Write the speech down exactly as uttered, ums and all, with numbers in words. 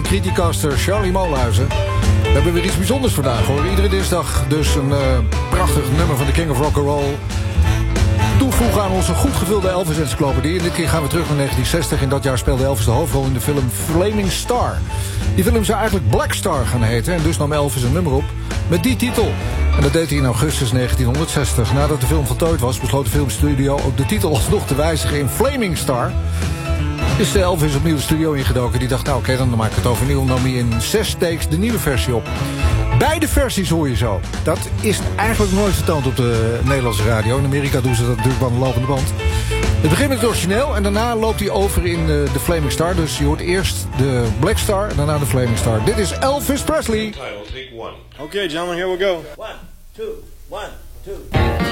Criticaster Charlie Molhuizen. We hebben weer iets bijzonders vandaag hoor. Iedere dinsdag dus een uh, prachtig nummer van de King of Rock'n'Roll. Toevoegen aan onze goed gevulde Elvis-encyclopedie. En dit keer gaan we terug naar negentien zestig. In dat jaar speelde Elvis de hoofdrol in de film Flaming Star. Die film zou eigenlijk Black Star gaan heten. En dus nam Elvis een nummer op met die titel. En dat deed hij in augustus negentienhonderdzestig. Nadat de film voltooid was, besloot de filmstudio ook de titel alsnog te wijzigen in Flaming Star. Is Elvis opnieuw de studio ingedoken. Die dacht, nou oké, okay, dan maak ik het overnieuw. Nam hij in zes takes de nieuwe versie op. Beide versies hoor je zo. Dat is eigenlijk nooit vertoond op de Nederlandse radio. In Amerika doen ze dat natuurlijk aan de lopende band. Het begint met het origineel en daarna loopt hij over in de, de Flaming Star. Dus je hoort eerst de Black Star en daarna de Flaming Star. Dit is Elvis Presley. Okay, gentlemen, here we go. One, two, one, two.